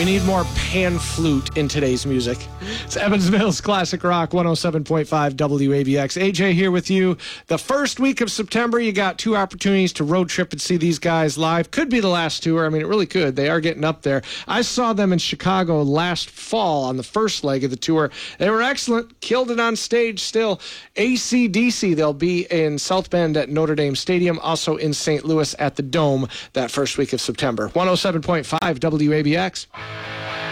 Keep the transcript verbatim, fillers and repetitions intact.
We need more pan flute in today's music. It's Evansville's Classic Rock, one oh seven point five W A B X. A J here with you. The first week of September, you got two opportunities to road trip and see these guys live. Could be the last tour. I mean, it really could. They are getting up there. I saw them in Chicago last fall on the first leg of the tour. They were excellent. Killed it on stage still. A C D C, they'll be in South Bend at Notre Dame Stadium, also in Saint Louis at the Dome that first week of September. one oh seven point five W A B X.